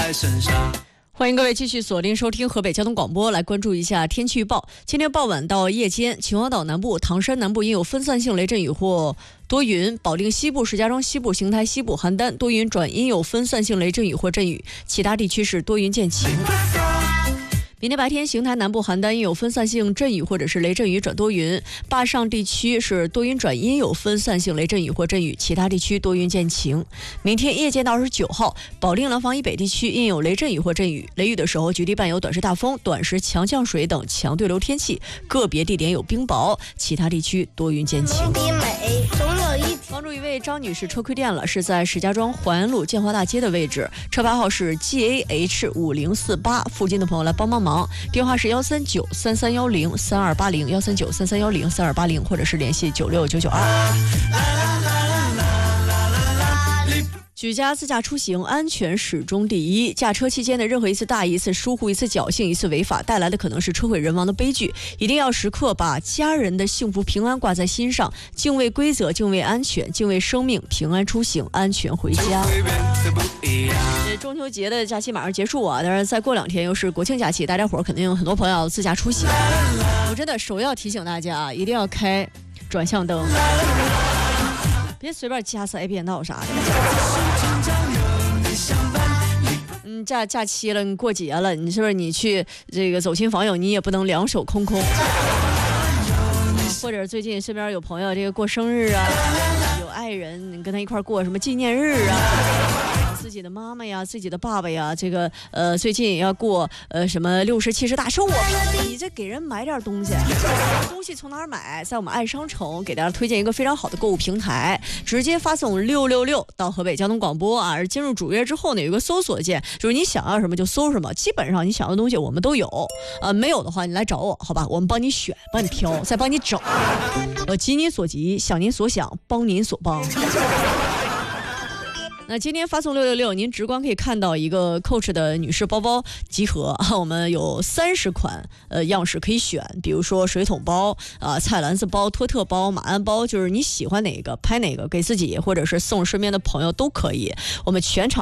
在身上。 欢迎各位继续锁定收听河北交通广播，来关注一下天气预报。今天傍晚到夜间，秦皇岛南部、唐山南部应有分散性雷阵雨或多云，保定西部、石家庄西部、邢台西部、邯郸多云转阴有分散性雷阵雨或阵雨，其他地区是多云见晴。明天白天，邢台南部、邯郸应有分散性阵雨或者是雷阵雨转多云，坝上地区是多云转阴有分散性雷阵雨或阵雨，其他地区多云见晴。明天夜间到29号，保定廊坊以北地区应有雷阵雨或阵雨，雷雨的时候局地伴有短时大风、短时强降水等强对流天气，个别地点有冰雹，其他地区多云见晴。帮助一位张女士车亏电了，是在石家庄淮安路建华大街的位置，车牌号是 GAH5048，附近的朋友来帮忙，电话是13933103280，13933103280，或者是联系96992。举家自驾出行，安全始终第一。驾车期间的任何一次大意、一次疏忽、一次侥幸、一次违法，带来的可能是车毁人亡的悲剧。一定要时刻把家人的幸福平安挂在心上，敬畏规则，敬畏安全，敬畏生命，平安出行，安全回家。中秋节的假期马上结束啊，但是再过2天又是国庆假期，大家伙肯定有很多朋友要自驾出行。我真的首要提醒大家啊，一定要开转向灯。别随便加塞变道啥的。假期了，你过节了，你是不是你去这个走亲访友，你也不能两手空空。或者最近身边有朋友这个过生日啊，有爱人，你跟他一块过什么纪念日啊。自己的妈妈呀，自己的爸爸呀，这个最近也要过什么60、70大寿，你这给人买点东西，东西从哪儿买？在我们爱商城给大家推荐一个非常好的购物平台，直接发送666到河北交通广播啊。而进入主页之后呢，有一个搜索键，就是你想要什么就搜什么，基本上你想要的东西我们都有，没有的话你来找我，好吧？我们帮你选，帮你挑，再帮你找，急您所急，想您所想，帮您所帮。那今天发送666，您直观可以看到一个 Coach 的女士包包集合啊，我们有30款样式可以选，比如说水桶包菜篮子包、托特包、马鞍包，就是你喜欢哪个拍哪个，给自己或者是送身边的朋友都可以。我们全场